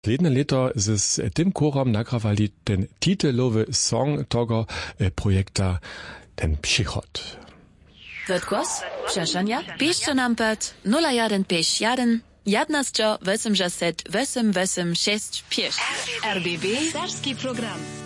Ledne leto z tym chórom nagrawali ten titelowy song tego projekta, ten Przychod. Wodgłos? Przeszania? Piszcie nam pod 0151 11 8 8 8 8 6 5. RBB Serski program.